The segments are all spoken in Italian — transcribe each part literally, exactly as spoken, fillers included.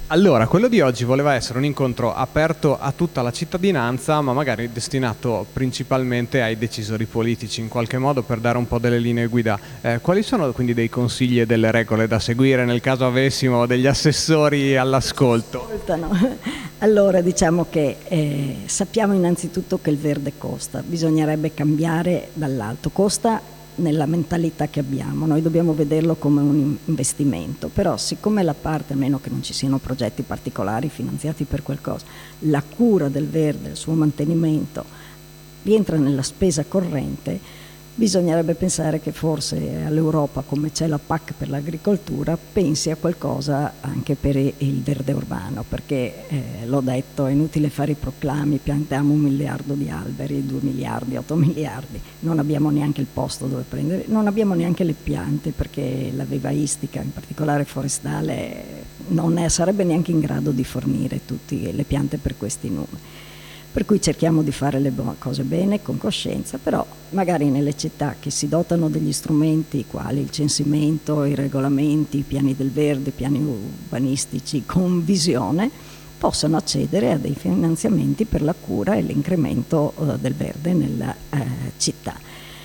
Allora, quello di oggi voleva essere un incontro aperto a tutta la cittadinanza, ma magari destinato principalmente ai decisori politici, in qualche modo per dare un po' delle linee guida. Eh, quali sono quindi dei consigli e delle regole da seguire nel caso avessimo degli assessori all'ascolto? Ascoltano. Allora, diciamo che eh, sappiamo innanzitutto che il verde costa, bisognerebbe cambiare dall'alto. Costa nella mentalità che abbiamo, noi dobbiamo vederlo come un investimento, però siccome la parte, a meno che non ci siano progetti particolari finanziati per qualcosa, la cura del verde, il suo mantenimento rientra nella spesa corrente, bisognerebbe pensare che forse all'Europa, come c'è la P A C per l'agricoltura, pensi a qualcosa anche per il verde urbano, perché eh, l'ho detto, è inutile fare i proclami, piantiamo un miliardo di alberi, due miliardi, otto miliardi, non abbiamo neanche il posto dove prendere, non abbiamo neanche le piante, perché la vivaistica, in particolare forestale, non è, sarebbe neanche in grado di fornire tutte le piante per questi numeri. Per cui cerchiamo di fare le cose bene, con coscienza, però magari nelle città che si dotano degli strumenti quali il censimento, i regolamenti, i piani del verde, i piani urbanistici con visione, possono accedere a dei finanziamenti per la cura e l'incremento eh, del verde nella eh, città.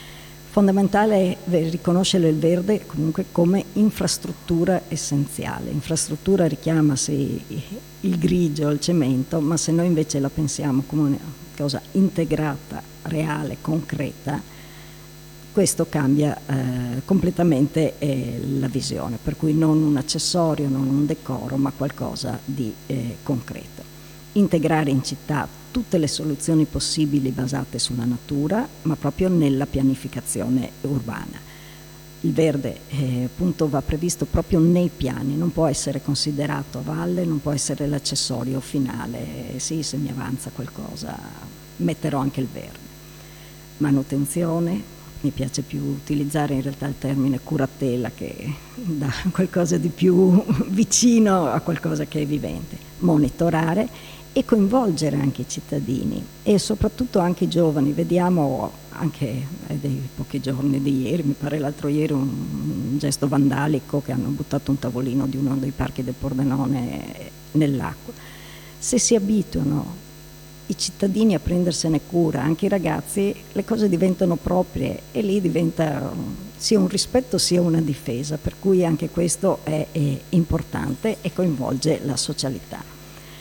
Fondamentale è riconoscere il verde comunque come infrastruttura essenziale. Infrastruttura richiama sì, il grigio, il cemento, ma se noi invece la pensiamo come una cosa integrata, reale, concreta, questo cambia eh, completamente eh, la visione, per cui non un accessorio, non un decoro, ma qualcosa di eh, concreto. Integrare in città tutte le soluzioni possibili basate sulla natura, ma proprio nella pianificazione urbana. Il verde eh, appunto va previsto proprio nei piani, non può essere considerato a valle, non può essere l'accessorio finale. Sì, se mi avanza qualcosa metterò anche il verde. Manutenzione, mi piace più utilizzare in realtà il termine curatela, che dà qualcosa di più vicino a qualcosa che è vivente. Monitorare e coinvolgere anche i cittadini e soprattutto anche i giovani. Vediamo anche è dei pochi giorni di ieri, mi pare l'altro ieri, un, un gesto vandalico che hanno buttato un tavolino di uno dei parchi del Pordenone nell'acqua. Se si abituano i cittadini a prendersene cura, anche i ragazzi, le cose diventano proprie e lì diventa sia un rispetto sia una difesa, per cui anche questo è, è importante e coinvolge la socialità.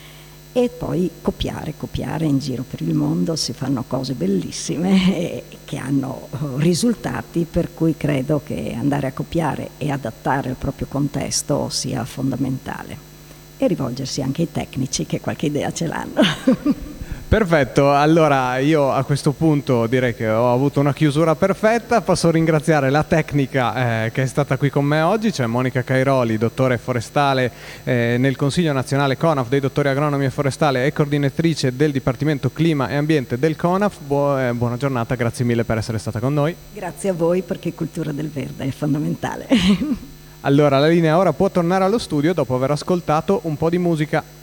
E poi copiare, copiare in giro per il mondo, si fanno cose bellissime e che hanno risultati, per cui credo che andare a copiare e adattare al proprio contesto sia fondamentale. E rivolgersi anche ai tecnici che qualche idea ce l'hanno. Perfetto, allora io a questo punto direi che ho avuto una chiusura perfetta. Posso ringraziare la tecnica eh, che è stata qui con me oggi, cioè Monica Cairoli, dottore forestale eh, nel Consiglio Nazionale CONAF dei dottori agronomi e forestale e coordinatrice del Dipartimento Clima e Ambiente del CONAF. Bu- eh, buona giornata, grazie mille per essere stata con noi. Grazie a voi, perché cultura del verde è fondamentale. Allora la linea ora può tornare allo studio dopo aver ascoltato un po' di musica.